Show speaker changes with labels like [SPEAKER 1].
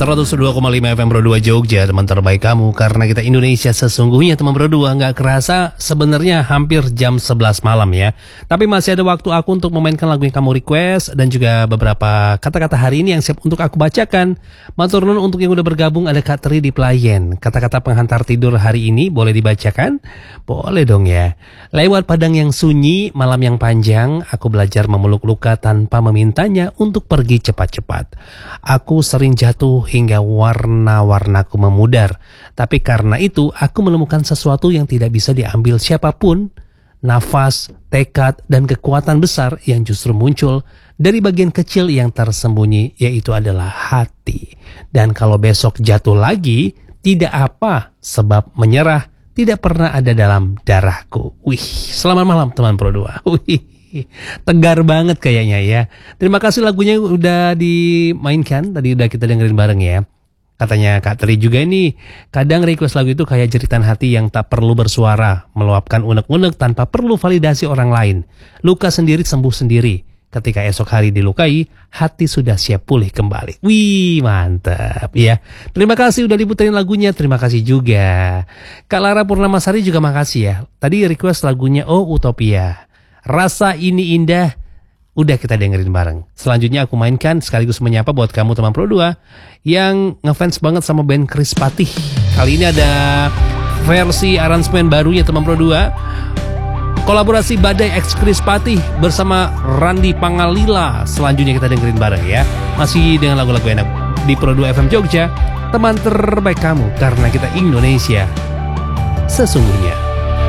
[SPEAKER 1] 102,5 FM Pro 2 Jogja, teman terbaik kamu. Karena kita Indonesia sesungguhnya, teman Pro 2. Nggak kerasa sebenarnya hampir jam 11 malam ya. Tapi masih ada waktu aku untuk memainkan lagu yang kamu request. Dan juga beberapa kata-kata hari ini yang siap untuk aku bacakan. Matur nuwun untuk yang udah bergabung. Ada Kak Tri di Pelayan. Kata-kata penghantar tidur hari ini boleh dibacakan? Boleh dong ya. Lewat padang yang sunyi, malam yang panjang, aku belajar memeluk luka tanpa memintanya untuk pergi cepat-cepat. Aku sering jatuh hingga warna-warnaku memudar. Tapi karena itu aku menemukan sesuatu yang tidak bisa diambil siapapun. Nafas, tekad, dan kekuatan besar yang justru muncul dari bagian kecil yang tersembunyi, yaitu adalah hati. Dan kalau besok jatuh lagi, tidak apa, sebab menyerah tidak pernah ada dalam darahku. Wih, selamat malam teman Pro 2. Wih, tegar banget kayaknya ya. Terima kasih lagunya udah dimainkan. Tadi udah kita dengerin bareng ya. Katanya Kak Tri juga ini, kadang request lagu itu kayak jeritan hati yang tak perlu bersuara, meluapkan unek-unek tanpa perlu validasi orang lain. Luka sendiri sembuh sendiri. Ketika esok hari dilukai, hati sudah siap pulih kembali. Wih, mantap ya. Terima kasih udah diputerin lagunya. Terima kasih juga Kak Lara Purnamasari juga makasih ya. Tadi request lagunya Oh Utopia. Rasa ini indah. Udah kita dengerin bareng. Selanjutnya aku mainkan sekaligus menyapa buat kamu teman Pro 2 yang ngefans banget sama band Chris Patih. Kali ini ada versi aransemen barunya teman Pro 2. Kolaborasi Badai X Chris Patih bersama Randy Pangalila. Selanjutnya kita dengerin bareng ya. Masih dengan lagu-lagu enak di Pro 2 FM Jogja. Teman terbaik kamu karena kita Indonesia sesungguhnya.